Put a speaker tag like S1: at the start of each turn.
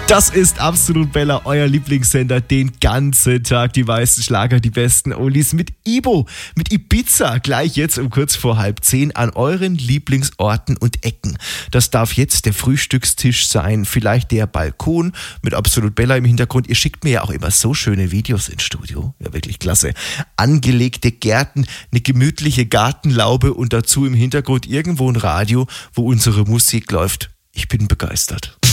S1: Das ist Absolut Bella, euer Lieblingssender, den ganzen Tag. Die meisten Schlager, die besten Oldies mit Ibo, mit Ibiza. Gleich jetzt um kurz vor 9:30 an euren Lieblingsorten und Ecken. Das darf jetzt der Frühstückstisch sein, vielleicht der Balkon mit Absolut Bella im Hintergrund. Ihr schickt mir ja auch immer so schöne Videos ins Studio. Ja, wirklich klasse. Angelegte Gärten, eine gemütliche Gartenlaube und dazu im Hintergrund irgendwo ein Radio, wo unsere Musik läuft. Ich bin begeistert.